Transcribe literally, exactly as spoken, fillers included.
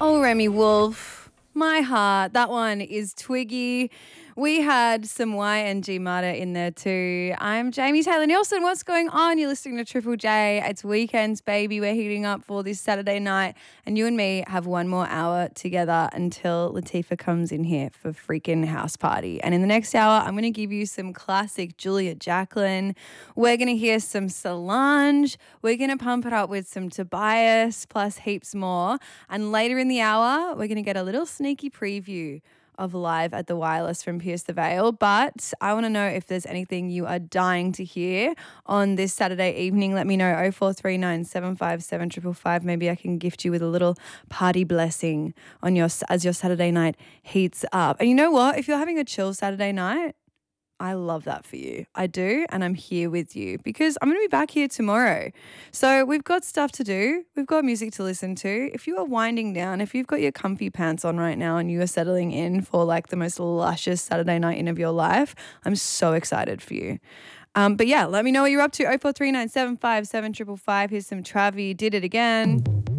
Oh, Remy Wolf, my heart. That one is Twiggy. We had some Y and G Mata in there too. I'm Jamie Taylor Nielsen. What's going on? You're listening to Triple J. It's weekends, baby. We're heating up for this Saturday night. And you and me have one more hour together until Latifah comes in here for freaking house party. And in the next hour, I'm going to give you some classic Julia Jacklin. We're going to hear some Solange. We're going to pump it up with some Tobias plus heaps more. And later in the hour, we're going to get a little sneaky preview of Live at the Wireless from Pierce the Veil. But I want to know if there's anything you are dying to hear on this Saturday evening. Let me know, oh four three nine, seven five seven, five five five. Maybe I can gift you with a little party blessing on your as your Saturday night heats up. And you know what? If you're having a chill Saturday night, I love that for you. I do, and I'm here with you because I'm going to be back here tomorrow. So we've got stuff to do. We've got music to listen to. If you are winding down, if you've got your comfy pants on right now and you are settling in for like the most luscious Saturday night in of your life, I'm so excited for you. Um, but yeah, let me know what you're up to. oh four three nine, seven five seven, five five five. Here's some Travi, Did It Again.